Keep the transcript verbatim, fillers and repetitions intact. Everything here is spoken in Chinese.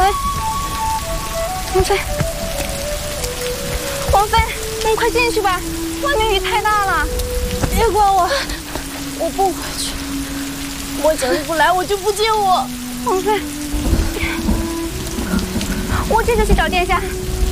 飞，王飞，王飞，我们快进去吧，外面雨太大了。 别管我，我不回去。我叫你不来，我就不见我。 王飞，我这就去找殿下。